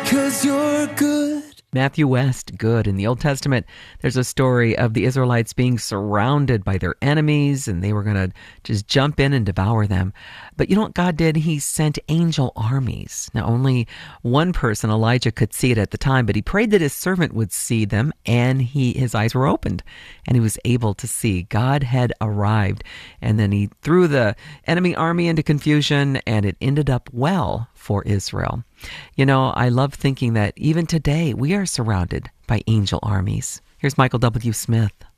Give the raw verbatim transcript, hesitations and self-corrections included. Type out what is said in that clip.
'cause you're good. Matthew West, good. In the Old Testament, there's a story of the Israelites being surrounded by their enemies, and they were going to just jump in and devour them. But you know what God did? He sent angel armies. Now, only one person, Elijah, could see it at the time, but he prayed that his servant would see them, and he his eyes were opened, and he was able to see. God had arrived, and then he threw the enemy army into confusion, and it ended up well for Israel. You know, I love thinking that even today we are surrounded by angel armies. Here's Michael W. Smith.